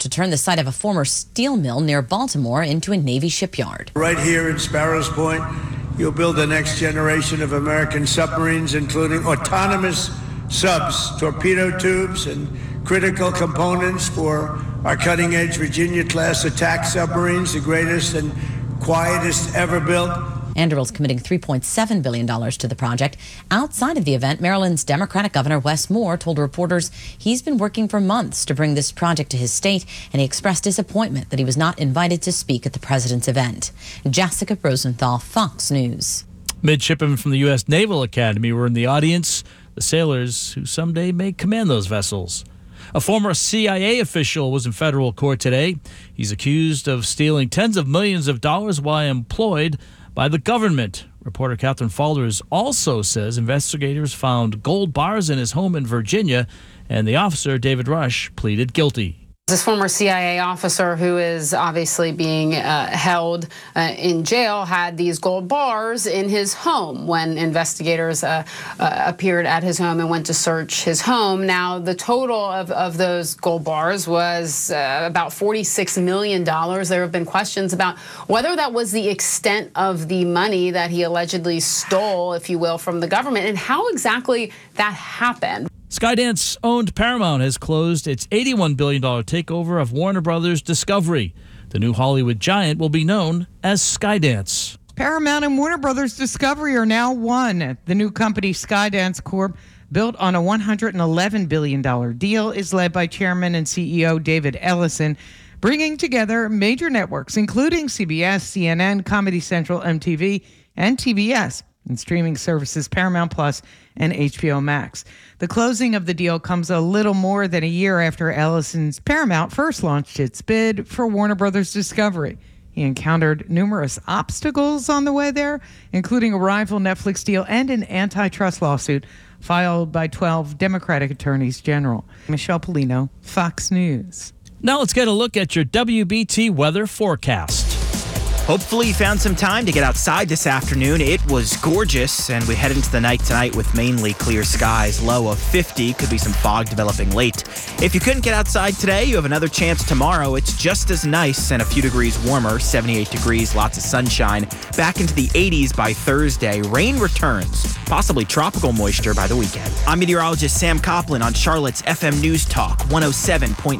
to turn the site of a former steel mill near Baltimore into a Navy shipyard. Right here in Sparrows Point, you'll build the next generation of American submarines, including autonomous subs, torpedo tubes, and critical components for our cutting-edge Virginia-class attack submarines, the greatest and quietest ever built. Anderill's committing $3.7 billion to the project. Outside of the event, Maryland's Democratic Governor Wes Moore told reporters he's been working for months to bring this project to his state, and he expressed disappointment that he was not invited to speak at the president's event. Jessica Rosenthal, Fox News. Midshipmen from the U.S. Naval Academy were in the audience, the sailors who someday may command those vessels. A former CIA official was in federal court today. He's accused of stealing tens of millions of dollars while employed by the government. Reporter Catherine Falders also says investigators found gold bars in his home in Virginia, and the officer, David Rush, pleaded guilty. This former CIA officer, who is obviously being held in jail, had these gold bars in his home when investigators appeared at his home and went to search his home. Now, the total of those gold bars was about $46 million. There have been questions about whether that was the extent of the money that he allegedly stole, if you will, from the government, and how exactly that happened. Skydance-owned Paramount has closed its $81 billion takeover of Warner Brothers Discovery. The new Hollywood giant will be known as Skydance. Paramount and Warner Brothers Discovery are now one. The new company, Skydance Corp., built on a $111 billion deal, is led by Chairman and CEO David Ellison, bringing together major networks, including CBS, CNN, Comedy Central, MTV, and TBS, and streaming services Paramount Plus and HBO Max. The closing of the deal comes a little more than a year after Ellison's Paramount first launched its bid for Warner Brothers Discovery. He encountered numerous obstacles on the way there, including a rival Netflix deal and an antitrust lawsuit filed by 12 Democratic attorneys general. Michelle Polino, Fox News. Now let's get a look at your WBT weather forecast. Hopefully you found some time to get outside this afternoon. It was gorgeous, and we head into the night tonight with mainly clear skies, low of 50. Could be some fog developing late. If you couldn't get outside today, you have another chance tomorrow. It's just as nice and a few degrees warmer, 78 degrees, lots of sunshine. Back into the 80s by Thursday. Rain returns, possibly tropical moisture by the weekend. I'm meteorologist Sam Coplin on Charlotte's FM News Talk, 107.9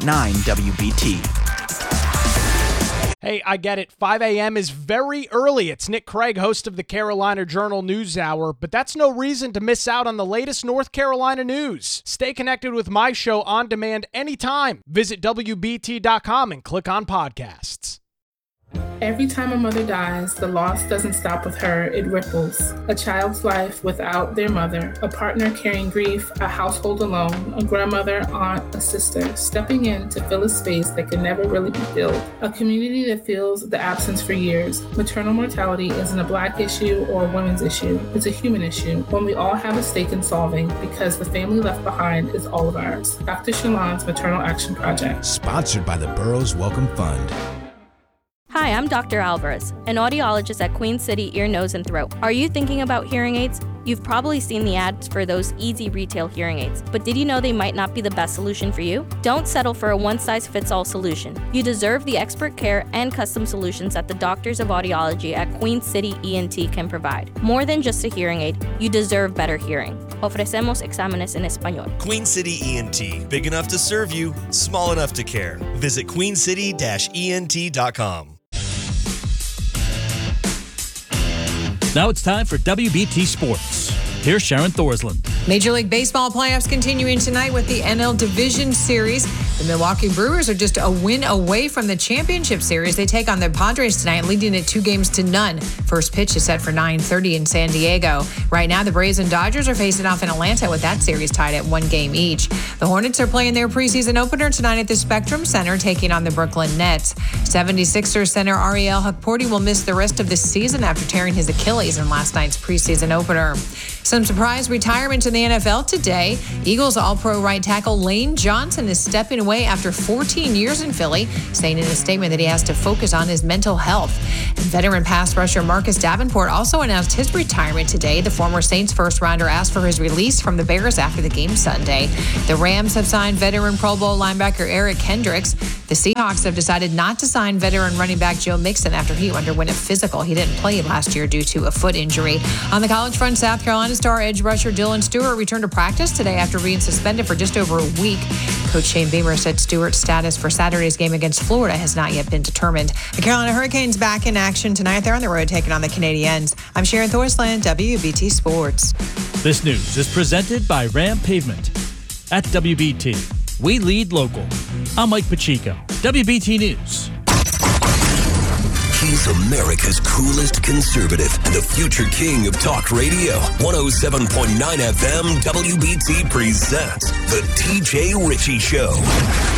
WBT. Hey, I get it. 5 a.m. is very early. It's Nick Craig, host of the Carolina Journal News Hour, but that's no reason to miss out on the latest North Carolina news. Stay connected with my show on demand anytime. Visit WBT.com and click on podcasts. Every time a mother dies, the loss doesn't stop with her, it ripples. A child's life without their mother, a partner carrying grief, a household alone, a grandmother, aunt, a sister, stepping in to fill a space that can never really be filled. A community that feels the absence for years. Maternal mortality isn't a Black issue or a women's issue. It's a human issue, one we all have a stake in solving because the family left behind is all of ours. Dr. Shalon's Maternal Action Project. Sponsored by the Burroughs Welcome Fund. Hi, I'm Dr. Alvarez, an audiologist at Queen City Ear, Nose, and Throat. Are you thinking about hearing aids? You've probably seen the ads for those easy retail hearing aids, but did you know they might not be the best solution for you? Don't settle for a one-size-fits-all solution. You deserve the expert care and custom solutions that the doctors of audiology at Queen City ENT can provide. More than just a hearing aid, you deserve better hearing. Ofrecemos exámenes en español. Queen City ENT, big enough to serve you, small enough to care. Visit queencity-ent.com. Now it's time for WBT Sports. Here's Sharon Thorsland. Major League Baseball playoffs continuing tonight with the NL Division Series. The Milwaukee Brewers are just a win away from the championship series. They take on the Padres tonight, leading it 2-0. First pitch is set for 9:30 in San Diego. Right now, the Braves and Dodgers are facing off in Atlanta with that series tied at 1 game each. The Hornets are playing their preseason opener tonight at the Spectrum Center, taking on the Brooklyn Nets. 76ers center Ariel Hukporti will miss the rest of the season after tearing his Achilles in last night's preseason opener. Some surprise retirements in the NFL today. Eagles All-Pro right tackle Lane Johnson is stepping away after 14 years in Philly, saying in a statement that he has to focus on his mental health. And veteran pass rusher Marcus Davenport also announced his retirement today. The former Saints first-rounder asked for his release from the Bears after the game Sunday. The Rams have signed veteran Pro Bowl linebacker Eric Kendricks. The Seahawks have decided not to sign veteran running back Joe Mixon after he underwent a physical. He didn't play last year due to a foot injury. On the college front, South Carolina star edge rusher Dylan Stewart returned to practice today after being suspended for just over a week. Coach Shane Beamer said Stewart's status for Saturday's game against Florida has not yet been determined. The Carolina Hurricanes back in action tonight. They're on the road taking on the Canadiens. I'm Sharon Thorsland, WBT Sports. This news is presented by Ram Pavement. At WBT, we lead local. I'm Mike Pacheco, WBT News. He's America's coolest conservative and the future king of talk radio. 107.9 FM WBT presents The TJ Ritchie Show.